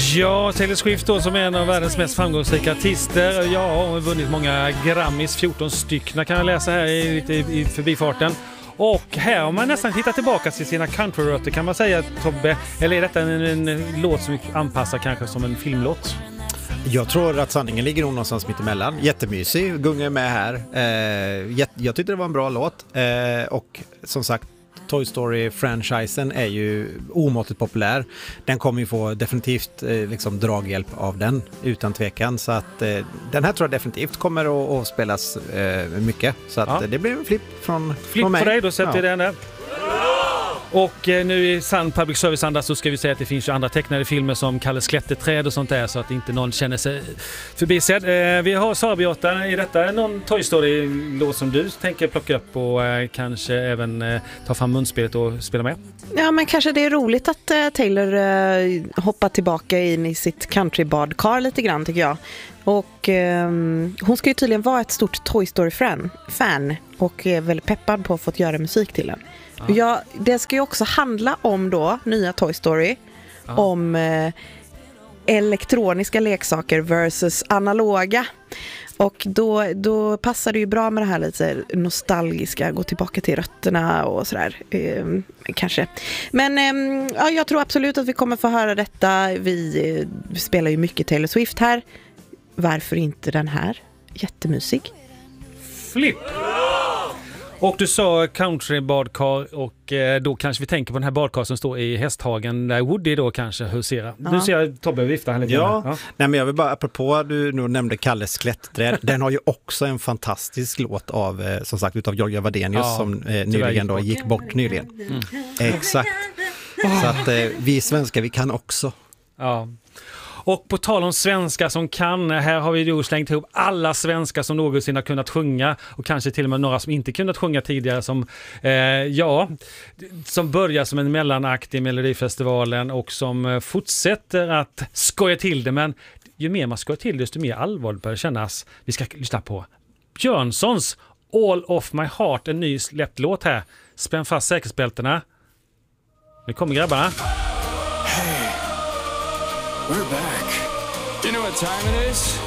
Ja, Taylor Swift då, som är en av världens mest framgångsrika artister. Ja, hon har vunnit många Grammys, 14 stycken kan jag läsa här i förbifarten. Och här har man nästan hittat tillbaka till sina countryrötter, kan man säga, Tobbe. Eller är detta en låt som vi anpassar kanske som en filmlåt? Jag tror att sanningen ligger någonstans mitt emellan. Jättemysig, gungar med här. Jag tyckte det var en bra låt. Och som sagt, Toy Story-franchisen är ju omåttligt populär. Den kommer ju få definitivt liksom draghjälp av den, utan tvekan. Så att den här tror jag definitivt kommer att spelas mycket. Så att det blir en flipp från Flipp mig. På dig, då sätter vi den där. Och nu i sann public service-anda så ska vi säga att det finns ju andra tecknade filmer som Kalles klätterträd och sånt där, så att inte någon känner sig förbisedd. Vi har Sara Beata, är detta någon Toy Story-låt som du tänker plocka upp och kanske även ta fram munspelet och spela med? Ja, men kanske det är roligt att Taylor hoppar tillbaka in i sitt countrybadkar lite grann, tycker jag. Och hon ska ju tydligen vara ett stort Toy Story-fan och är väldigt peppad på att få göra musik till den. Ja, det ska ju också handla om då nya Toy Story, om elektroniska leksaker versus analoga. Och då passar det ju bra med det här lite nostalgiska, gå tillbaka till rötterna och sådär, kanske. Men jag tror absolut att vi kommer få höra detta. Vi spelar ju mycket Taylor Swift här. Varför inte den här? Jättemysig. Flipp! Och du sa countrybadkar, och då kanske vi tänker på den här badkar som står i Hästhagen där Woody då kanske huserar. Nu ser jag Tobbe vifta här lite. Ja. Nej, men jag vill bara, apropå du nu nämnde Kalles klätterträd, den har ju också en fantastisk låt av, som sagt, utav Georgia Wadenius som nyligen då gick bort nyligen. Exakt. Så att vi svenskar, vi kan också. Ja. Och på tal om svenskar som kan, här har vi ju slängt ihop alla svenskar som någonsin har kunnat sjunga, och kanske till och med några som inte kunnat sjunga tidigare, som börjar som en mellanakt i Melodifestivalen och som fortsätter att skoja till det, men ju mer man skojar till det, desto mer allvarligt börjar det kännas. Vi ska lyssna på Björnsons All of My Heart, en ny släppt låt här. Spänn fast säkerhetsbältena. Nu kommer grabbarna. We're back. You know what time it is?